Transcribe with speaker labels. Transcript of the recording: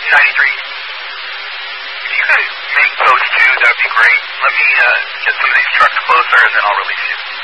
Speaker 1: 93. If you could make post 2, that would be great. Let me get some of these trucks closer, and then I'll release you.